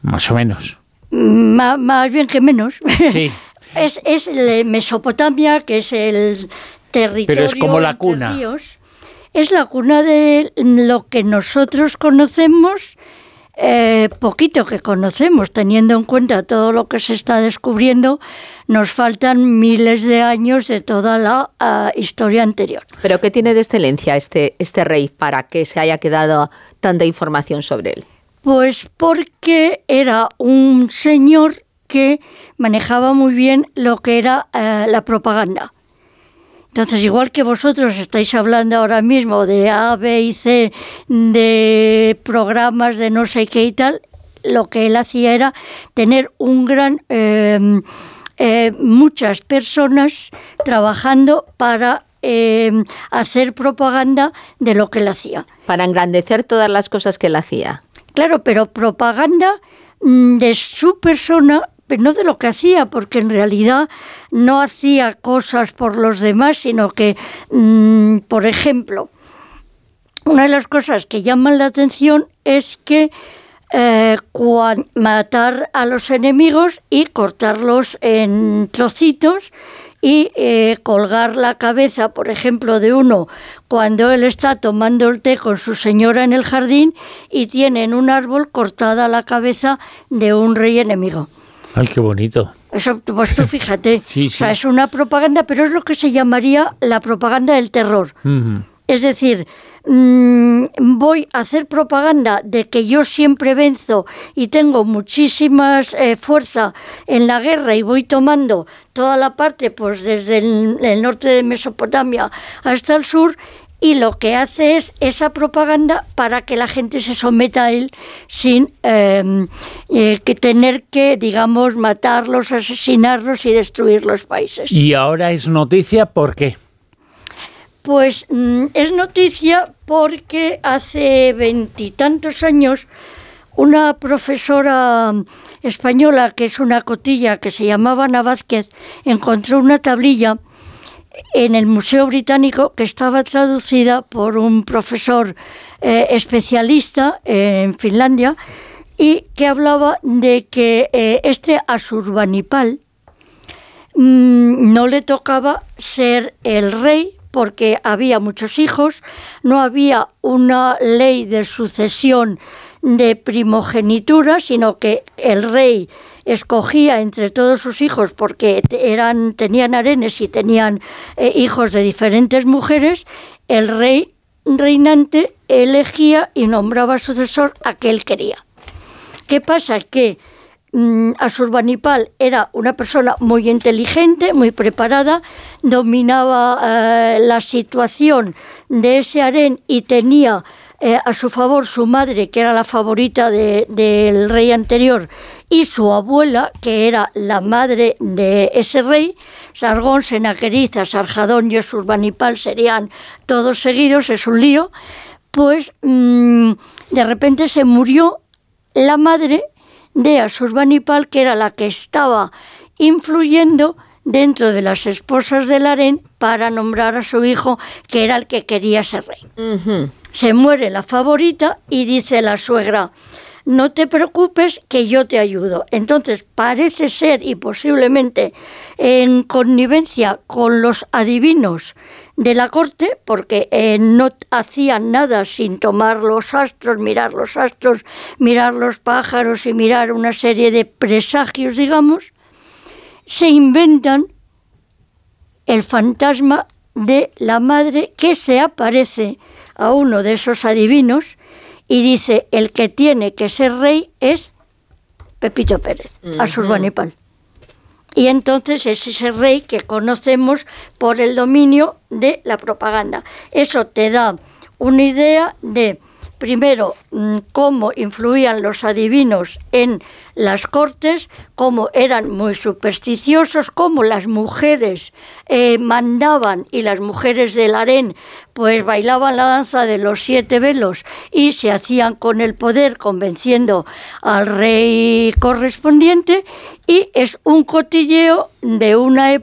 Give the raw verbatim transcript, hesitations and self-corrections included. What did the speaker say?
Más o menos. Má, más bien que menos. Sí. es, es Mesopotamia, que es el territorio... Pero es como la cuna. Ríos. Es la cuna de lo que nosotros conocemos, eh, poquito que conocemos, teniendo en cuenta todo lo que se está descubriendo, nos faltan miles de años de toda la uh, historia anterior. ¿Pero qué tiene de excelencia este, este rey para que se haya quedado tanta información sobre él? Pues porque era un señor que manejaba muy bien lo que era uh, la propaganda. Entonces, igual que vosotros estáis hablando ahora mismo de A, B y C, de programas de no sé qué y tal, lo que él hacía era tener un gran... Eh, eh, muchas personas trabajando para eh, hacer propaganda de lo que él hacía. Para engrandecer todas las cosas que él hacía. Claro, pero propaganda de su persona, pero no de lo que hacía, porque en realidad no hacía cosas por los demás, sino que, mmm, por ejemplo, una de las cosas que llaman la atención es que eh, cuando, matar a los enemigos y cortarlos en trocitos, y eh, colgar la cabeza, por ejemplo, de uno cuando él está tomando el té con su señora en el jardín y tiene en un árbol cortada la cabeza de un rey enemigo. ¡Ay, qué bonito! Eso, pues tú fíjate, sí, sí. O sea, es una propaganda, pero es lo que se llamaría la propaganda del terror. Uh-huh. Es decir, mmm, voy a hacer propaganda de que yo siempre venzo y tengo muchísima eh, fuerza en la guerra y voy tomando toda la parte, pues desde el, el norte de Mesopotamia hasta el sur, y lo que hace es esa propaganda para que la gente se someta a él sin eh, eh, que tener que, digamos, matarlos, asesinarlos y destruir los países. Y ahora es noticia, ¿por qué? Pues mm, es noticia porque hace veintitantos años una profesora española, que es una cotilla, que se llamaba Ana Vázquez, encontró una tablilla en el Museo Británico que estaba traducida por un profesor eh, especialista en Finlandia y que hablaba de que eh, este Asurbanipal mmm, no le tocaba ser el rey porque había muchos hijos, no había una ley de sucesión de primogenitura, sino que el rey escogía entre todos sus hijos porque eran, tenían harenes y tenían eh, hijos de diferentes mujeres. El rey reinante elegía y nombraba sucesor a que él quería. ¿Qué pasa? Que mmm, Asurbanipal era una persona muy inteligente, muy preparada, dominaba eh, la situación de ese harén y tenía Eh, a su favor su madre, que era la favorita de, del rey anterior, y su abuela, que era la madre de ese rey. Sargón, Sennacherib, Asarjadón y Asurbanipal serían todos seguidos, es un lío. Pues mmm, de repente se murió la madre de Asurbanipal, que era la que estaba influyendo dentro de las esposas del harén para nombrar a su hijo, que era el que quería ser rey. Uh-huh. Se muere la favorita y dice la suegra: no te preocupes que yo te ayudo. Entonces parece ser, y posiblemente en connivencia con los adivinos de la corte, porque eh, no hacían nada sin tomar los astros, mirar los astros, mirar los pájaros y mirar una serie de presagios, digamos, se inventan el fantasma de la madre que se aparece a uno de esos adivinos y dice: el que tiene que ser rey es Pepito Pérez, uh-huh. Asurbanipal. Y entonces es ese rey que conocemos por el dominio de la propaganda. Eso te da una idea de, primero, cómo influían los adivinos en las cortes, cómo eran muy supersticiosos, cómo las mujeres eh, mandaban, y las mujeres del harén pues bailaban la danza de los siete velos y se hacían con el poder convenciendo al rey correspondiente. Y es un cotilleo de una